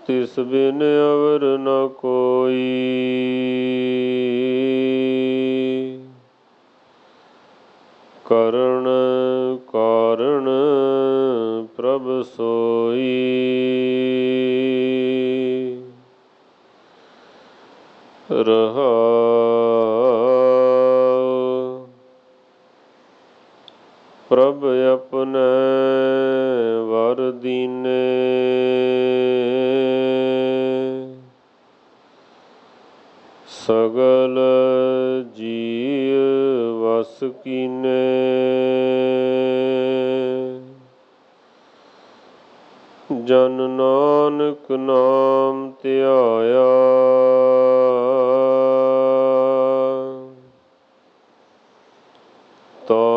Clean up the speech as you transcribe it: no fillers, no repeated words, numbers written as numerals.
तिस बिन अवर न कोई। करण कारण प्रभ सोई। रहाउ। प्रभ अपने वर दीने। सगल जीव वस कीने। जन नानक नाम ध्याया।